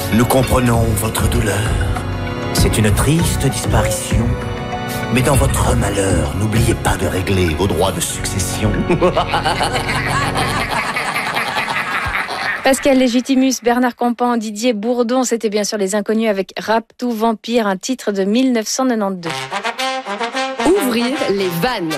Nous comprenons votre douleur. C'est une triste disparition. Mais dans votre malheur, n'oubliez pas de régler vos droits de succession. Pascal Légitimus, Bernard Campan, Didier Bourdon, c'était bien sûr Les Inconnus avec Rapt ou Vampire, un titre de 1992. Ouvrir les vannes.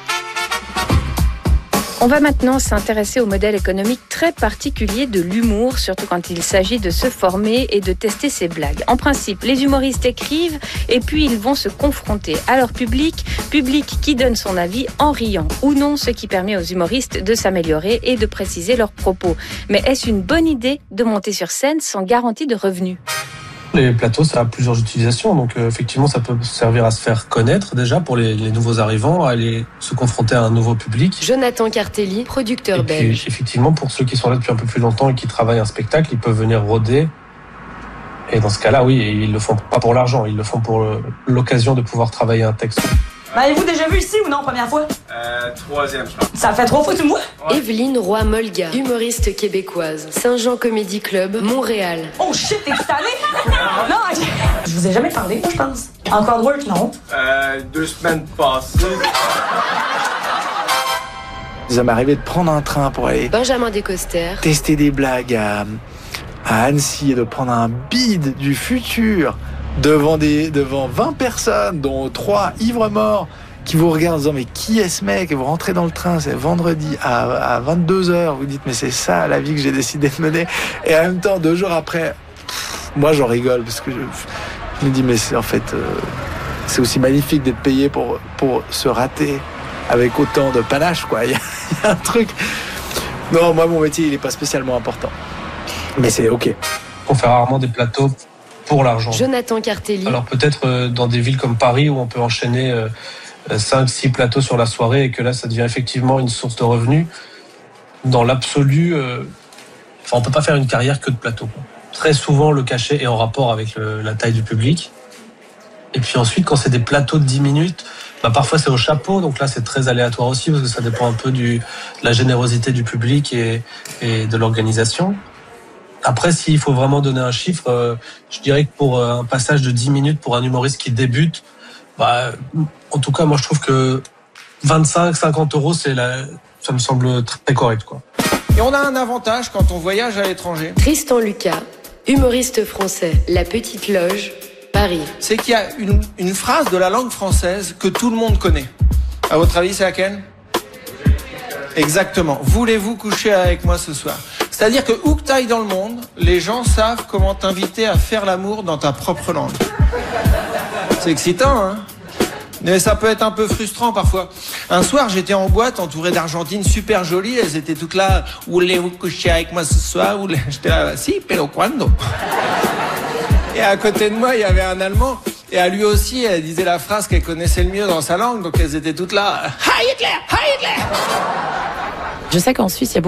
On va maintenant s'intéresser au modèle économique très particulier de l'humour, surtout quand il s'agit de se former et de tester ses blagues. En principe, les humoristes écrivent et puis ils vont se confronter à leur public qui donne son avis en riant ou non, ce qui permet aux humoristes de s'améliorer et de préciser leurs propos. Mais est-ce une bonne idée de monter sur scène sans garantie de revenus ? Les plateaux, ça a plusieurs utilisations. Donc effectivement, ça peut servir à se faire connaître déjà pour les nouveaux arrivants, à aller se confronter à un nouveau public. Jonathan Cartelli, producteur et puis, belge. Effectivement, pour ceux qui sont là depuis un peu plus longtemps et qui travaillent un spectacle, ils peuvent venir rôder. Et dans ce cas-là, oui, ils le font pas pour l'argent, ils le font pour l'occasion de pouvoir travailler un texte. Avez-vous déjà vu ici ou non, première fois? Troisième, je pense. Ça fait 3 fois que tu me vois? Ouais. Evelyne Roy-Molga, humoriste québécoise. Saint-Jean Comedy Club, Montréal. Oh shit, t'es allé? Non, je vous ai jamais parlé, moi, je pense. En crowd work, non? 2 semaines passées. Ça m'est arrivé de prendre un train pour aller Benjamin Descoster. tester des blagues à Annecy et de prendre un bide du futur devant 20 personnes, dont 3 ivres morts, qui vous regardent en disant mais qui est ce mec? Et vous rentrez dans le train, c'est vendredi à 22h, vous dites mais c'est ça la vie que j'ai décidé de mener. Et en même temps, 2 jours après, moi j'en rigole parce que je me dis mais c'est en fait c'est aussi magnifique d'être payé pour se rater avec autant de panache, quoi. Il y a un truc. Non, moi mon métier il est pas spécialement important, mais c'est ok. On fait rarement des plateaux pour l'argent. Jonathan Cartelli. Alors peut-être dans des villes comme Paris où on peut enchaîner 5-6 plateaux sur la soirée et que là ça devient effectivement une source de revenus. Dans l'absolu, on peut pas faire une carrière que de plateaux. Très souvent le cachet est en rapport avec la taille du public. Et puis ensuite quand c'est des plateaux de 10 minutes, parfois c'est au chapeau, donc là c'est très aléatoire aussi parce que ça dépend un peu de la générosité du public et de l'organisation. Après, s'il faut vraiment donner un chiffre, je dirais que pour un passage de 10 minutes pour un humoriste qui débute, en tout cas, moi je trouve que 25-50 euros, ça me semble très correct, quoi. Et on a un avantage quand on voyage à l'étranger. Tristan Lucas, humoriste français, La Petite Loge, Paris. C'est qu'il y a une phrase de la langue française que tout le monde connaît. À votre avis, c'est laquelle? Exactement. Voulez-vous coucher avec moi ce soir? C'est-à-dire que où que t'ailles dans le monde, les gens savent comment t'inviter à faire l'amour dans ta propre langue. C'est excitant, hein? Mais ça peut être un peu frustrant parfois. Un soir, j'étais en boîte entouré d'Argentines super jolies. Elles étaient toutes là. Voulez-vous coucher avec moi ce soir? J'étais là, si, pero cuando? Et à côté de moi, il y avait un Allemand. Et à lui aussi, elle disait la phrase qu'elle connaissait le mieux dans sa langue. Donc elles étaient toutes là. Heil Hitler! Heil Hitler! Je sais qu'en Suisse, il y a